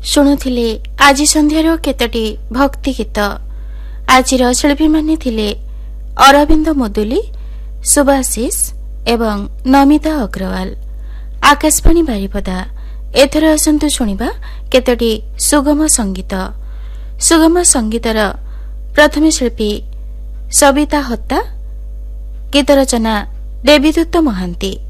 ଶୁଣୁଥିଲେ ଆଜି ସନ୍ଧ୍ୟାର କେତୋଟି ଭକ୍ତି ଗୀତ। ଆଜିର ଶିଳ୍ପୀମାନେ ଥିଲେ ଅରବିନ୍ଦ ମୁଦୁଲି, ସୁଭାଶିଷ ଏବଂ ନମିତା ଅଗ୍ରୱାଲ। ଆକାଶବାଣୀ ବାରିପଦା। ଏଥର ଆସନ୍ତୁ ଶୁଣିବା କେତୋଟି ସୁଗମ ସଙ୍ଗୀତ। ସୁଗମ ସଙ୍ଗୀତର ପ୍ରଥମେ ଶିଳ୍ପୀ ସବିତା ହତ୍ତା, ଗୀତ ରଚନା ଦେବୀଦତ୍ତ ମହାନ୍ତି।